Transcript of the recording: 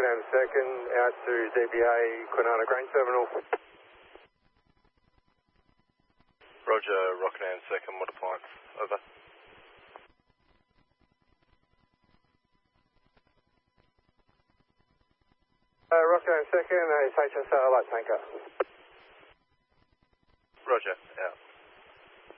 Rockingham 2nd, out to DBA Kwinana Grain Terminal. Roger, Rockingham 2nd, what appliance? Over. Rockingham 2nd, it's HSR light tanker. Roger, out.